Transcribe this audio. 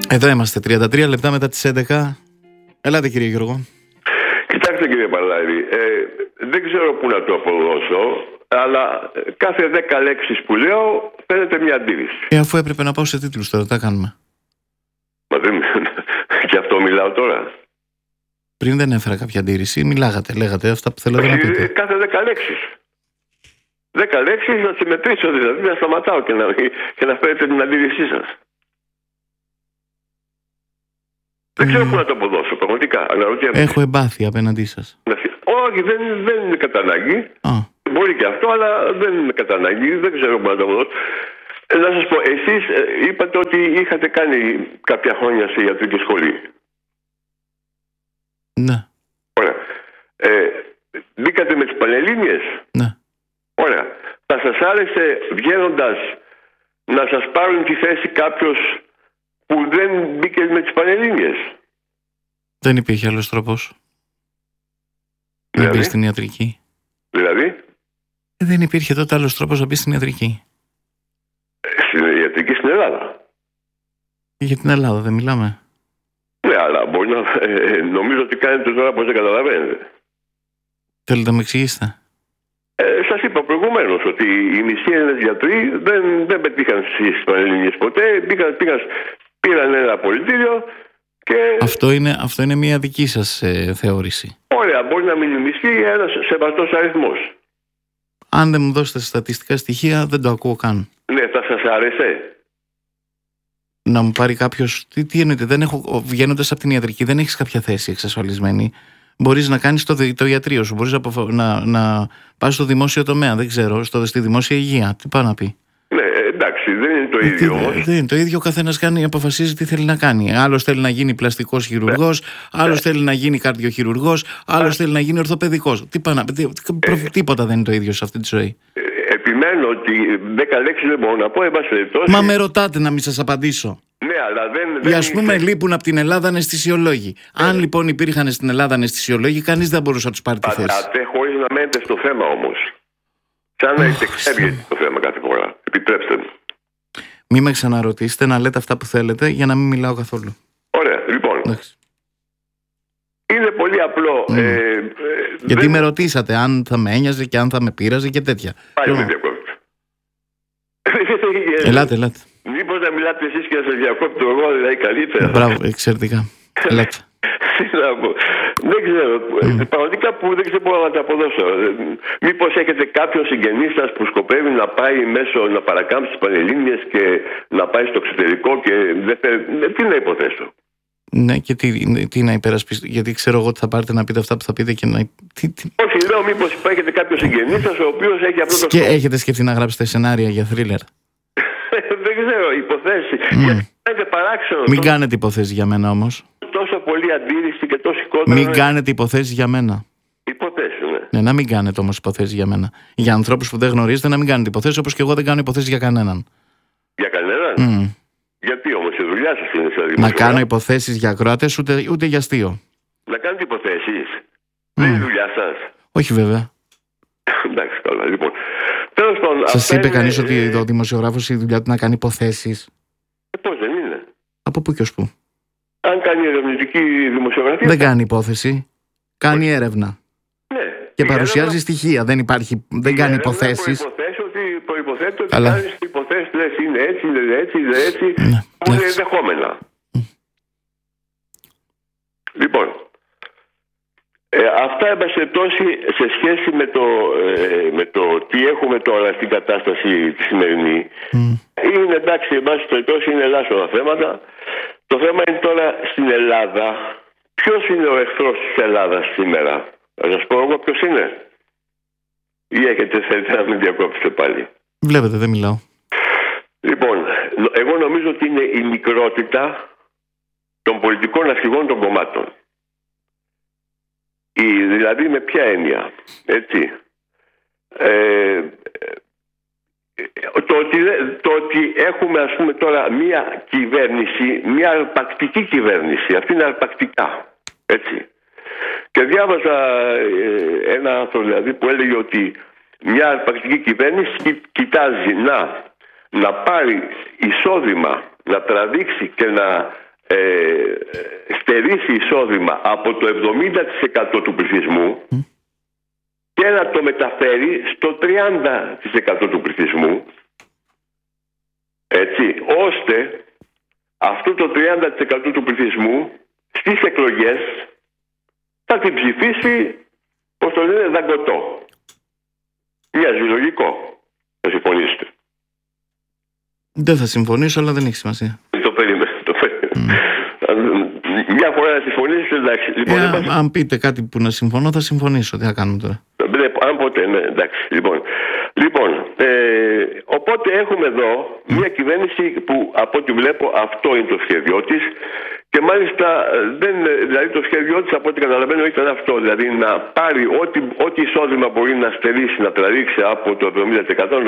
Εδώ είμαστε, 33 λεπτά μετά τις 11. Ελάτε κύριε Γιώργο. Κοιτάξτε κύριε Παλάδη, δεν ξέρω πού να το αποδώσω, αλλά κάθε 10 λέξεις που λέω φαίνεται μια αντίρρηση. Αφού έπρεπε να πάω σε τίτλους τώρα, τι κάνουμε. Μα δεν... Γι' αυτό μιλάω τώρα. Πριν δεν έφερα κάποια αντίρρηση, λέγατε αυτά που θέλατε να πείτε. Κάθε 10 λέξεις. 10 λέξεις να συμμετρήσω, δηλαδή να σταματάω και να φέρετε την αντίρρησή σας. Δεν ξέρω πού να το αποδώσω, πραγματικά. Έχω εμπάθεια απέναντί σας. Όχι, δεν είναι κατά ανάγκη. Μπορεί και αυτό, αλλά δεν είναι κατά ανάγκη. Δεν ξέρω πού να το αποδώσω. Να σας πω, εσείς είπατε ότι είχατε κάνει κάποια χρόνια σε ιατρική σχολή. Ναι. Ωραία. Μπήκατε με τις Πανελλήνιες. Ναι. Ωραία. Θα σας άρεσε βγαίνοντας να σας πάρουν τη θέση κάποιος που δεν μπήκε με τις Πανελλήνιες? Δεν υπήρχε άλλος τρόπος. Δηλαδή? Να μπει στην ιατρική. Δηλαδή? Δεν υπήρχε τότε άλλος τρόπος να μπει στην ιατρική. Στην ιατρική στην Ελλάδα. Για την Ελλάδα δεν μιλάμε. Ναι, αλλά μπορεί να... νομίζω ότι κάνετε τώρα πως δεν καταλαβαίνετε. Θέλετε να με εξηγήσετε? Σας είπα προηγουμένως ότι οι μισοί Έλληνες γιατροί δεν πετύχαν στις Πανελλήνιες ποτέ. Πήραν ένα απολυτήριο και... Αυτό είναι μια δική σας θεώρηση. Ωραία, μπορεί να μην μισεί ένας σεβαστός αριθμός. Αν δεν μου δώσετε στατιστικά στοιχεία δεν το ακούω καν. Ναι, θα σας άρεσε να μου πάρει κάποιος? Τι εννοείται? Βγαίνοντας από την ιατρική δεν έχεις κάποια θέση εξασφαλισμένη. Μπορείς να κάνεις το ιατρείο σου, μπορείς να πας στο δημόσιο τομέα, δεν ξέρω, στη δημόσια υγεία. Τι πάει να πει? Ναι, εντάξει, δεν είναι το ίδιο όμως. Δεν είναι το ίδιο, ο καθένας αποφασίζει τι θέλει να κάνει. Άλλος θέλει να γίνει πλαστικός χειρουργός, άλλος θέλει να γίνει καρδιοχειρουργός, άλλος θέλει να γίνει ορθοπαιδικός. Τι πάει να πει? Τίποτα δεν είναι το ίδιο σε αυτή τη ζωή. Επιμένω ότι 10 λέξεις δεν μπορώ να πω, εν πάση περιπτώσει. Μα με ρωτάτε να μην σας απαντήσω. Ναι, αλλά δεν. Ας πούμε, λείπουν από την Ελλάδα αναισθησιολόγοι. Αν λοιπόν υπήρχαν στην Ελλάδα αναισθησιολόγοι, κανείς δεν μπορούσε να τους πάρει τη θέση. Πατάτε χωρίς να μένετε στο θέμα όμως. Σαν να εξέργεται το θέμα κάθε φορά. Επιτρέψτε μου. Μην με ξαναρωτήσετε, να λέτε αυτά που θέλετε για να μην μιλάω καθόλου. Ωραία, λοιπόν. Είναι πολύ απλό. Γιατί με ρωτήσατε αν θα με ένοιαζε και αν θα με πείραζε και τέτοια. Πάλι με διακόπτω. Ελάτε. Μήπως να μιλάτε εσείς και να σας διακόπτω εγώ, δηλαδή καλύτερα. Μπράβο, εξαιρετικά. Ελάτε. Δεν ξέρω. Πραγματικά που δεν ξέρω μπορώ να τα αποδώσω. Μήπως έχετε κάποιο συγγενή σας που σκοπεύει να πάει να παρακάμψει τις Πανελλήνιες και να πάει στο εξωτερικό και τι να υποθέσω? Ναι, και τι να υπερασπιστώ? Γιατί ξέρω εγώ ότι θα πάρετε να πείτε αυτά που θα πείτε και να... Όχι, λέω μήπως έχετε κάποιο συγγενή σας ο οποίος έχει αυτό το... Και έχετε σκεφτεί να γράψετε σενάρια για θρίλερ? Δεν ξέρω, υποθέσεις. Γιατί είναι παράξενο. Μην κάνετε υποθέσεις για μένα όμως. Τόσο πολύ αντίρρηση και τόσο κόντρα. Μην κάνετε υποθέσεις για μένα. Υποθέσεις, ναι. Ναι, να μην κάνετε όμως υποθέσεις για μένα. Για ανθρώπους που δεν γνωρίζετε, να μην κάνετε υποθέσεις, όπως και εγώ δεν κάνω υποθέσεις για κανέναν. Για κανέναν? Γιατί όμως η δουλειά σας είναι σαν να κάνω υποθέσεις για ακροατές, ούτε για αστείο. Να κάνετε υποθέσεις? Δεν είναι η δουλειά σας? Όχι βέβαια. Εντάξει, καλά, λοιπόν. Τέλος πάντων, σας είπε κανείς ότι ο δημοσιογράφος η δουλειά του να κάνει υποθέσεις? Πώς δεν είναι? Από πού και ως πού? Αν κάνει ερευνητική δημοσιογραφία... Δεν κάνει υπόθεση. Κάνει έρευνα. Ναι. Και παρουσιάζει στοιχεία. Δεν κάνει υποθέσεις. Προϋποθέτω ότι κάνεις υποθέσεις, λες είναι έτσι, είναι έτσι, είναι έτσι. Που είναι ενδεχόμενα. Λοιπόν. Αυτά εμπασχετώσει σε σχέση με το τι έχουμε τώρα στην κατάσταση τη σημερινή. Είναι εντάξει, εμπασχετώσει είναι ελάχιστα θέματα. Το θέμα είναι τώρα στην Ελλάδα. Ποιος είναι ο εχθρός της Ελλάδας σήμερα? Θα σας πω εγώ ποιος είναι. Ή θέλετε να μην διακόψετε πάλι? Βλέπετε, δεν μιλάω. Λοιπόν, εγώ νομίζω ότι είναι η μικρότητα των πολιτικών αρχηγών των κομμάτων. Δηλαδή με ποια έννοια? Έτσι. Το ότι έχουμε ας πούμε τώρα μια κυβέρνηση, μια αρπακτική κυβέρνηση. Αυτή είναι αρπακτικά. Έτσι. Και διάβαζα ένα άνθρωπο δηλαδή που έλεγε ότι μια αρπακτική κυβέρνηση κοιτάζει να πάρει εισόδημα, να τραβήξει και να στερήσει εισόδημα από το 70% του πληθυσμού και να το μεταφέρει στο 30% του πληθυσμού, έτσι, ώστε αυτό το 30% του πληθυσμού στις εκλογές θα την ψηφίσει, πώς το λένε, δαγκωτό. Μοιάζει λογικό. Θα συμφωνήσετε? Δεν θα συμφωνήσω, αλλά δεν έχει σημασία. Το περίμενα. Μια φορά να συμφωνήσετε, εντάξει. Λοιπόν, αν πείτε κάτι που να συμφωνώ, θα συμφωνήσω. Τι θα κάνουμε τώρα? Αν ποτέ, ναι, εντάξει. Λοιπόν, οπότε έχουμε εδώ μια κυβέρνηση που από ό,τι βλέπω αυτό είναι το σχέδιό της και μάλιστα δηλαδή το σχέδιό της από ό,τι καταλαβαίνω ήταν αυτό, δηλαδή να πάρει ό,τι εισόδημα μπορεί να στερήσει, να τραβήξει από το 70%.